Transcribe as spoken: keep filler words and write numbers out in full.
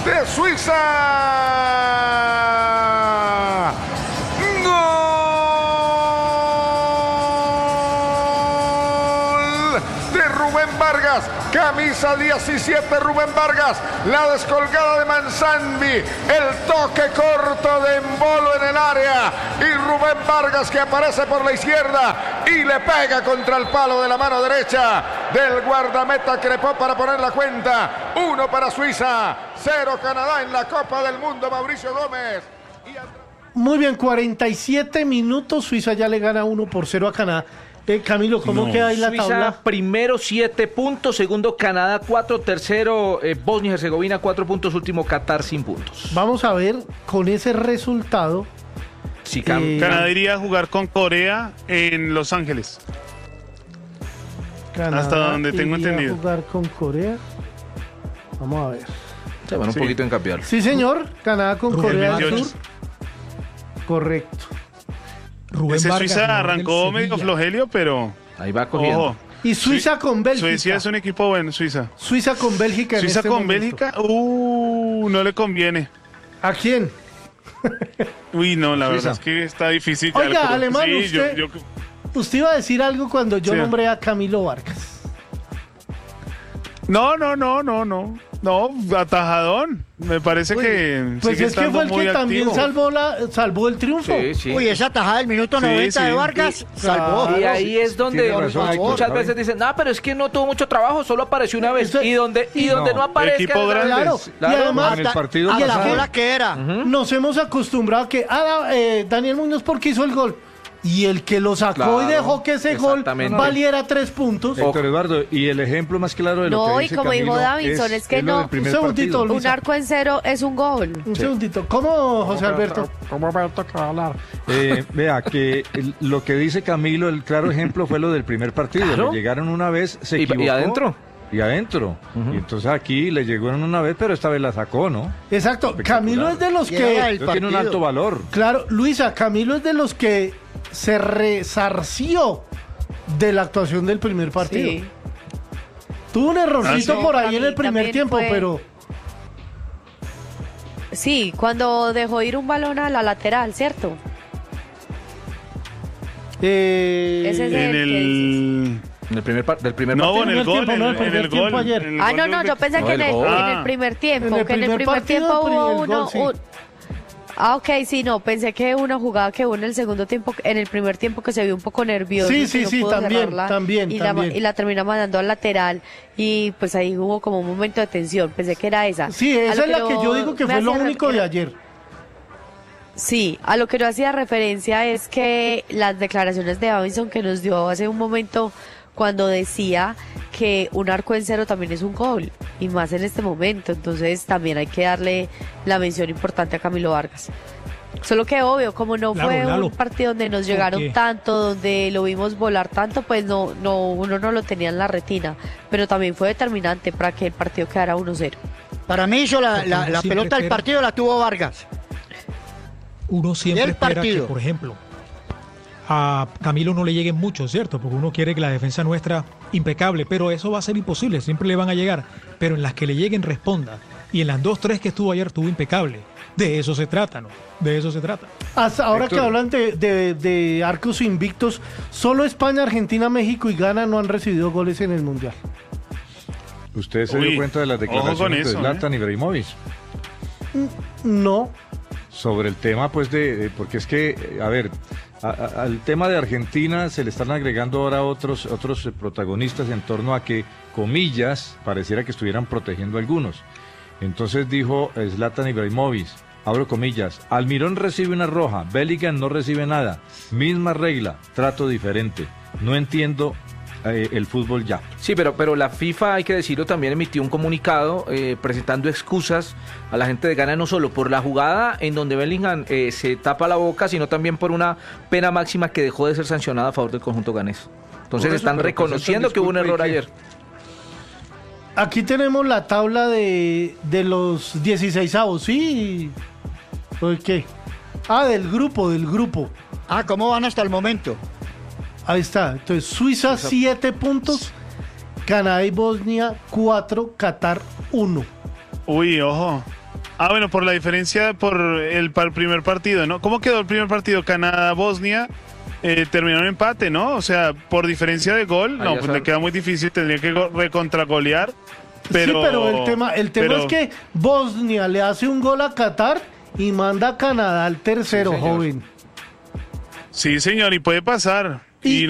de Suiza. ¡Gol de Rubén Vargas! Camisa diecisiete, Rubén Vargas. La descolgada de Manzanvi. El toque corto de Embolo en el área. Y Rubén Vargas que aparece por la izquierda y le pega contra el palo de la mano derecha del guardameta Crepó para poner la cuenta. Uno para Suiza, cero Canadá en la Copa del Mundo. Mauricio Gómez. Y el... Muy bien, cuarenta y siete minutos. Suiza ya le gana uno por cero a Canadá. Eh, Camilo, ¿cómo no. queda ahí la Suiza, tabla? Primero siete puntos, segundo Canadá cuatro, tercero eh, Bosnia y Herzegovina cuatro puntos, último Qatar sin puntos. Vamos a ver con ese resultado. Sí, Cam- eh, Canadá iría a jugar con Corea en Los Ángeles. Canadá hasta donde tengo entendido. A jugar con Corea. Vamos a ver. Se van un sí. poquito en cambiar. Sí, señor. Canadá con Rubén Corea veintiocho. del Sur. Correcto. Rubén Ese Vargas, Suiza arrancó medio flojelio, pero ahí va cogiendo. Ojo. Y Suiza con Bélgica. Suiza es un equipo bueno, Suiza. Suiza con Bélgica. Suiza en este con momento. Bélgica, uh, no le conviene. ¿A quién? Uy, no, la Suiza. verdad es que está difícil. Oiga, ya Alemán, sí, usted, yo, yo... usted iba a decir algo cuando yo sí. nombré a Camilo Vargas. No, no, no, no, no. No, atajadón. Me parece Uy, que pues sigue es que fue el que muy también activo. salvó la salvó el triunfo. Sí, sí. Uy, esa tajada del minuto Sí, noventa sí. de Vargas Sí, salvó. claro. Y ahí es donde Tiene razón, muchas Héctor, veces dicen, no, pero es que no tuvo mucho trabajo, solo apareció una vez. Eso- Y donde, y donde no, no, aparezca... equipo grande. Claro. Claro. Y además, en el partido a la pasado. bola que era. ¿Mm? nos hemos acostumbrado a que ah, eh, Daniel Muñoz porque hizo el gol. Y el que lo sacó Claro, y dejó que ese gol exactamente. valiera tres puntos. Héctor Eduardo, y el ejemplo más claro de lo No, que y dice como Camilo dijo Davinson, es que es lo no. del primer Un segundito, partido. Luisa. Un arco en cero es un gol. Un segundito. ¿Cómo, José Alberto? Eh, vea, que el- lo que dice Camilo, el claro ejemplo fue lo del primer partido. Claro. Le llegaron una vez, se Y- y equivocó. adentro. Y adentro. Ujú. Y entonces aquí le llegaron una vez, pero esta vez la sacó, ¿no? Exacto. Espectacular. Camilo es de los Llega que... el Eso tiene un partido. alto valor. Claro, Luisa, Camilo es de los que se resarció de la actuación del primer partido. Sí. Tuvo un errorcito Ah, sí. por ahí Para en mí el primer también tiempo, fue- pero... Sí, cuando dejó ir un balón a la lateral, ¿cierto? Eh, Ese es En el que el... En el primer par- del primer No, partido. en el primer gol. tiempo, no, el en- en primer el tiempo gol, ayer. en el Ah, gol no, de no, yo pensé No, que en el el, gol. en Ah. el primer tiempo, En el que en el primer primer partido, tiempo pri- hubo el uno... gol, sí. un- Ah, ok, sí, no, pensé que una jugada que hubo en el segundo tiempo, en el primer tiempo que se vio un poco nervioso. Sí, que sí, no sí, pudo también, cerrarla, también, y también. La, y la termina mandando al lateral y pues ahí hubo como un momento de tensión, pensé que era esa. Sí, A esa lo es la que no yo digo que me fue lo hacía único de re- ayer. Sí, a lo que no hacía referencia es que las declaraciones de Davinson que nos dio hace un momento cuando decía que un arco en cero también es un gol, y más en este momento, entonces también hay que darle la mención importante a Camilo Vargas. Solo que obvio, como no Claro, fue Lalo. un partido donde nos llegaron Porque- tanto, donde lo vimos volar tanto, pues no, no, uno no lo tenía en la retina, pero también fue determinante para que el partido quedara uno cero. Para mí hizo la, Porque la, uno la siempre pelota del espera- partido la tuvo Vargas. Uno siempre Del espera partido. que, por ejemplo, a Camilo no le lleguen mucho, ¿cierto? Porque uno quiere que la defensa nuestra impecable, pero eso va a ser imposible, siempre le van a llegar. Pero en las que le lleguen responda. Y en las dos, tres que estuvo ayer estuvo impecable. De eso se trata, ¿no? De eso se trata. Hasta ahora Héctor. que hablan de, de- de arcos invictos, solo España, Argentina, México y Ghana no han recibido goles en el Mundial. ¿Usted se Uy, dio cuenta de las ojo con declaraciones eso, de Zlatan Ibrahimovic? No. Sobre el tema, pues, de, de- porque es que, eh, a ver, a- a- al tema de Argentina se le están agregando ahora otros, otros eh, protagonistas en torno a que, comillas, pareciera que estuvieran protegiendo a algunos. Entonces dijo eh, Zlatan Ibrahimovic, abro comillas, Almirón recibe una roja, Bellingham no recibe nada, misma regla, trato diferente, no entiendo eh, el fútbol ya. Sí, pero, pero la FIFA, hay que decirlo, también emitió un comunicado eh, presentando excusas a la gente de Ghana, no solo por la jugada en donde Bellingham eh, se tapa la boca, sino también por una pena máxima que dejó de ser sancionada a favor del conjunto ganés. Entonces Por eso, están pero reconociendo presentan que hubo un disculpa error y que- ayer. Aquí tenemos la tabla de, de los dieciseisavos, ¿sí? ¿Por qué? Ah, del grupo, del grupo. Ah, ¿cómo van hasta el momento? Ahí está. Entonces, Suiza siete puntos, Canadá y Bosnia cuatro, Qatar uno. Uy, ojo. Ah, bueno, por la diferencia por el, para el primer partido, ¿no? ¿Cómo quedó el primer partido? Canadá-Bosnia eh, terminó en empate, ¿no? O sea, por diferencia de gol, Ahí no, ya pues son. le queda muy difícil, tendría que go- recontragolear. Pero, sí, pero el tema, el tema pero- es que Bosnia le hace un gol a Qatar y manda a Canadá al tercero, Sí, señor. joven. Sí, señor, y puede pasar. Y, Y